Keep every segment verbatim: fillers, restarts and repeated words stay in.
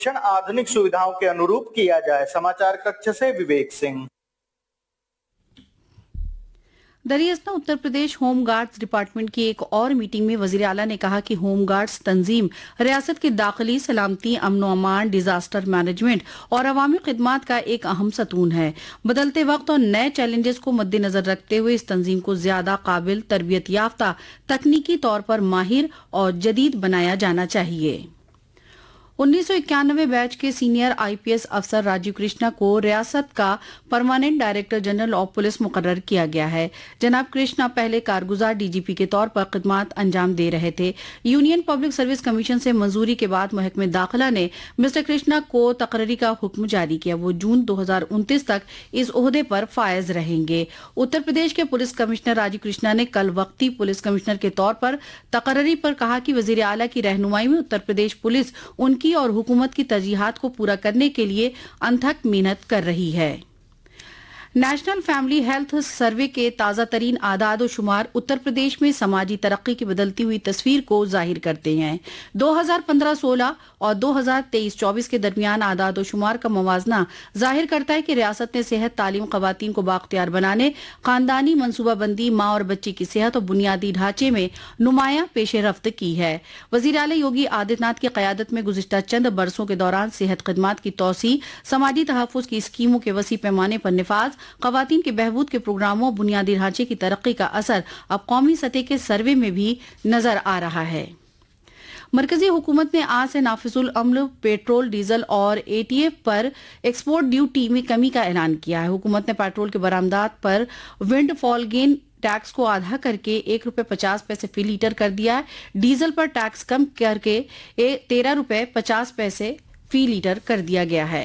आधुनिक सुविधाओं के अनुरूप किया जाए। समाचार कक्ष से Vivek Singh. दरियास्ता Uttar Pradesh home guards department की एक और मीटिंग में वजीर आला ने कहा कि होम गार्ड्स तंजीम रियासत की दाखिली सलामती, अमन अमान, डिजास्टर मैनेजमेंट और अवामी खिदमात का एक अहम सतून है। बदलते वक्त और नए चैलेंजेस को मद्देनजर रखते हुए इस तंजीम को ज्यादा काबिल, तरबियत याफ्ता, तकनीकी तौर पर माहिर और जदीद बनाया जाना चाहिए। उन्नीस सौ इक्यानवे बैच के सीनियर आईपीएस अफसर राजीव कृष्णा को रियासत का permanent director general of police मुकर्रर किया गया है। जनाब कृष्णा पहले कारगुजार डीजीपी के तौर पर खिदमात अंजाम दे रहे थे। यूनियन पब्लिक सर्विस कमीशन से मंजूरी के बाद महकमे दाखिला ने मिस्टर कृष्णा को तकर्री का हुक्म जारी किया। वो जून दो हजार उनतीस तक इस ओहदे पर फायज रहेंगे। उत्तर प्रदेश के पुलिस कमिश्नर राजीव कृष्णा ने कल वक्ती पुलिस कमिश्नर के तौर पर तकर्री पर कहा कि वजीर आला की रहनुमाई में उत्तर प्रदेश पुलिस उनकी और हुकूमत की तरजीहात को पूरा करने के लिए अनथक मेहनत कर रही है। नेशनल फैमिली हेल्थ सर्वे के ताज़ा तरीन आदाद और शुमार उत्तर प्रदेश में समाजी तरक्की की बदलती हुई तस्वीर को जाहिर करते हैं। दो हजार पंद्रह सोलह और दो हजार तेईस चौबीस के दरमियान आदाद और शुमार का मवाजना जाहिर करता है कि रियासत ने सेहत, तालीम, खवातीन को बाख्तियार बनाने, खानदानी मनसूबाबंदी, माँ और बच्चे की सेहत और बुनियादी ढांचे में नुमाया पेशरफ्त की है। वज़ीर आला योगी आदित्यनाथ की क़यादत में गुज़िश्ता चंद बरसों के दौरान सेहत खदमात की तोसी, समाजी तहफ़्फ़ुज़ की स्कीमों के वसी पैमाने पर निफाज, ख़वातीन के बहबूद के प्रोग्रामों, बुनियादी ढांचे की तरक्की का असर अब कौमी सतह के सर्वे में भी नजर आ रहा है। मरकजी हुकूमत ने आज से नाफिजुल अम्ल पेट्रोल, डीजल और एटीएफ पर एक्सपोर्ट ड्यूटी में कमी का ऐलान किया है। हुकूमत ने पेट्रोल के बरामदात पर विंड फॉल गेन टैक्स को आधा करके एक रुपए पचास पैसे फी लीटर कर दिया है। डीजल पर टैक्स कम करके तेरह रुपए पचास पैसे फी लीटर कर दिया गया है।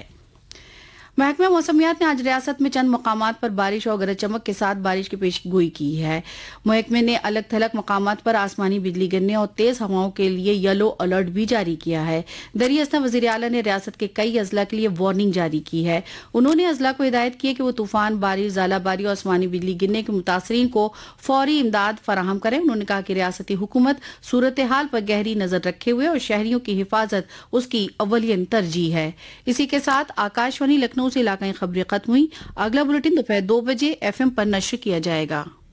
महकमा मौसमियात ने आज रियासत में चंद मकामात पर बारिश और गरज चमक के साथ बारिश की पेशगोई की है। महकमे ने अलग थलग मकामात पर आसमानी बिजली गिरने और तेज हवाओं के लिए येलो अलर्ट भी जारी किया है। दरियास्ता वज़ीर आला ने रियासत के कई अजला के लिए वार्निंग जारी की है। उन्होंने अजला को हिदायत की है कि वो तूफान, बारिश, ज़ालाबारी और आसमानी बिजली गिरने के मुतासरीन को फौरी इमदाद फराहम करें। उन्होंने कहा कि रियासती हुकूमत सूरत हाल पर गहरी नजर रखे हुए और शहरियों की हिफाजत उसकी अवलियन तरजीह है। इसी के साथ आकाशवाणी लखनऊ से इलाकाई खबरें खत्म हुई। अगला बुलेटिन दोपहर दो बजे एफएम पर नश्र किया जाएगा।